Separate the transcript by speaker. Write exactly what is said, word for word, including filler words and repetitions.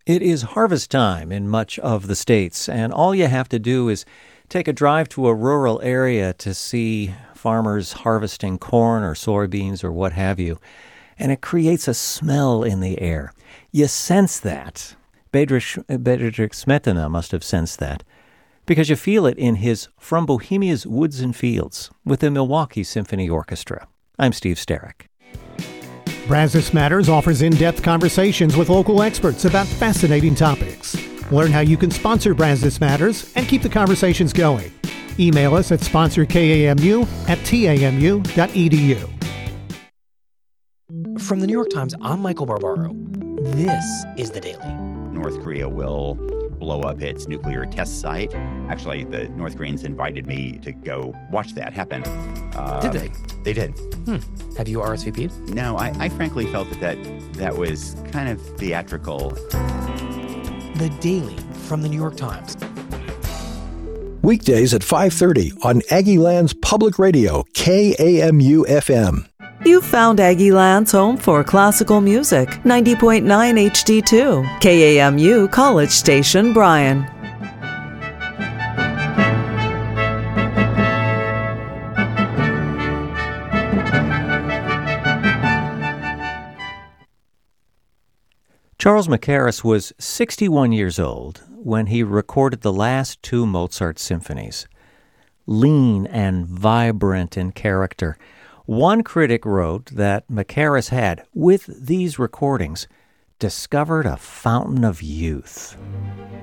Speaker 1: It is harvest time in much of the states, and all you have to do is take a drive to a rural area to see farmers harvesting corn or soybeans or what have you, and it creates a smell in the air. You sense that. Bedřich Bedřich Smetana must have sensed that, because you feel it in his From Bohemia's Woods and Fields with the Milwaukee Symphony Orchestra. I'm Steve Sterrick.
Speaker 2: Brazos Matters offers in-depth conversations with local experts about fascinating topics. Learn how you can sponsor Brazos Matters and keep the conversations going. Email us at sponsor K A M U at T A M U dot E D U.
Speaker 3: From the New York Times, I'm Michael Barbaro. This is The Daily.
Speaker 4: North Korea will blow up its nuclear test site. Actually, the North Koreans invited me to go watch that happen. Uh,
Speaker 3: Did they?
Speaker 4: They did.
Speaker 3: Hmm. Have you R S V P'd?
Speaker 4: No, I, I frankly felt that, that that was kind of theatrical.
Speaker 3: The Daily from the New York Times.
Speaker 5: Weekdays at five thirty on Aggieland's Public Radio, K A M U F M.
Speaker 6: You found Aggieland's home for classical music, ninety point nine H D two, K A M U College Station, Bryan.
Speaker 1: Charles Mackerras was sixty-one years old when he recorded the last two Mozart symphonies. Lean and vibrant in character, one critic wrote that Mackerras had, with these recordings, discovered a fountain of youth.